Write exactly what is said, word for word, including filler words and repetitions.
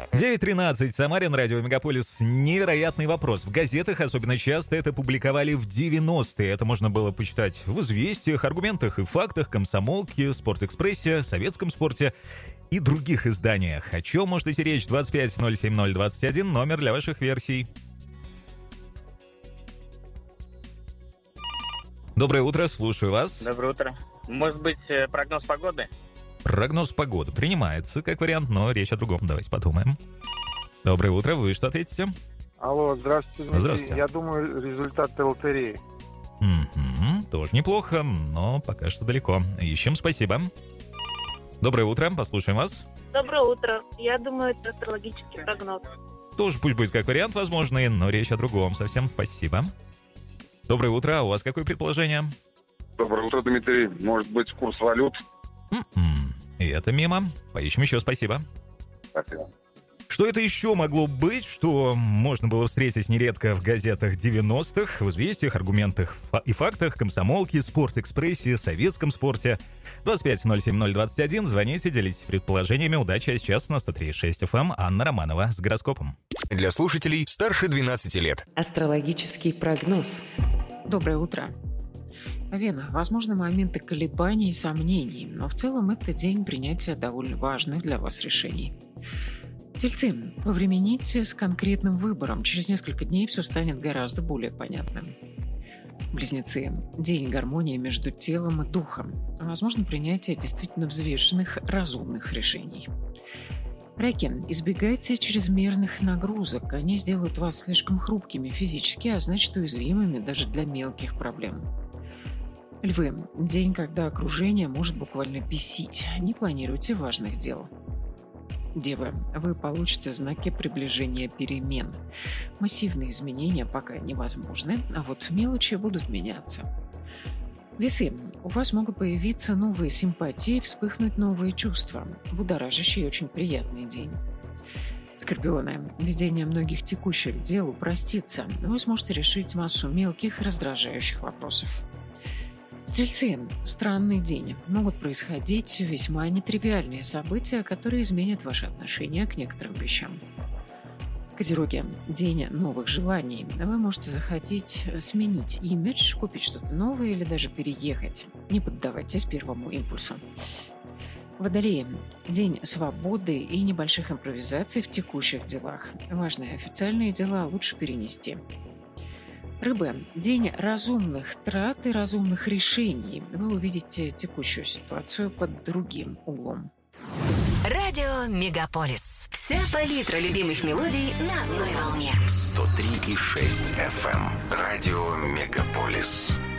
девять тринадцать, Самарин, радио Мегаполис. Невероятный вопрос. В газетах особенно часто это публиковали в девяностые. Это можно было почитать в «Известиях», «Аргументах» и «Фактах», «Комсомолке», «Спортэкспрессе», «Советском спорте» и других изданиях. О чем может идти речь? двадцать пять ноль семь ноль двадцать один, номер для ваших версий. Доброе утро, слушаю вас. Доброе утро. Может быть, прогноз погоды? Прогноз погоды принимается как вариант, но речь о другом. Давайте подумаем. Доброе утро, вы что ответите? Алло, здравствуйте. Здравствуйте. Я думаю, результаты лотереи. Угу, тоже неплохо, но пока что далеко. Ищем, спасибо. Доброе утро, послушаем вас. Доброе утро. Я думаю, это астрологический прогноз. Тоже пусть будет как вариант возможный, но речь о другом совсем. Спасибо. Доброе утро, а у вас какое предположение? Доброе утро, Дмитрий. Может быть, курс валют? М-м, и это мимо. Поищем еще, спасибо. Спасибо. Что это еще могло быть, что можно было встретить нередко в газетах девяностых, в «Известиях», «Аргументах» и «Фактах», «Комсомолке», «Спортэкспрессе», «Советском спорте». двадцать пять ноль семь ноль двадцать один. Звоните, делитесь предположениями. Удачи, а сейчас на сто три и шесть эф эм Анна Романова с гороскопом. Для слушателей старше двенадцати лет. Астрологический прогноз. Доброе утро. Вена, возможны моменты колебаний и сомнений, но в целом это день принятия довольно важных для вас решений. Тельцы, повремените с конкретным выбором. Через несколько дней все станет гораздо более понятным. Близнецы, день гармонии между телом и духом. Возможно принятие действительно взвешенных, разумных решений. Раки, избегайте чрезмерных нагрузок. Они сделают вас слишком хрупкими физически, а значит уязвимыми даже для мелких проблем. Львы, день, когда окружение может буквально бесить. Не планируйте важных дел. Девы, вы получите знаки приближения перемен. Массивные изменения пока невозможны, а вот мелочи будут меняться. Весы, у вас могут появиться новые симпатии, вспыхнуть новые чувства. Будоражащий и очень приятный день. Скорпионы, ведение многих текущих дел упростится. Вы сможете решить массу мелких раздражающих вопросов. Стрельцы, странный день. Могут происходить весьма нетривиальные события, которые изменят ваши отношения к некоторым вещам. Козероги, день новых желаний. Вы можете захотеть сменить имидж, купить что-то новое или даже переехать. Не поддавайтесь первому импульсу. Водолеи, день свободы и небольших импровизаций в текущих делах. Важные официальные дела лучше перенести. Рыбы, день разумных трат и разумных решений. Вы увидите текущую ситуацию под другим углом. Радио Мегаполис. Вся палитра любимых мелодий на одной волне. сто три и шесть эф эм. Радио Мегаполис.